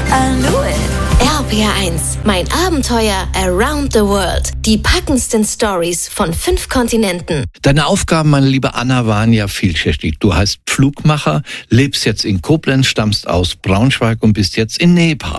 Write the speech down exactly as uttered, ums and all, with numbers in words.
I knew it. R P R eins, mein Abenteuer around the world. Die packendsten Stories von fünf Kontinenten. Deine Aufgaben, meine liebe Anna, waren ja vielschichtig. Du heißt Pflugmacher, lebst jetzt in Koblenz, stammst aus Braunschweig und bist jetzt in Nepal.